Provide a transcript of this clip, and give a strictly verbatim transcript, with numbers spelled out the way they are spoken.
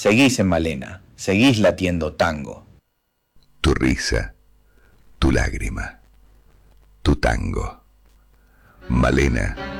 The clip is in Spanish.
Seguís en Malena, seguís latiendo tango. Tu risa, tu lágrima, tu tango. Malena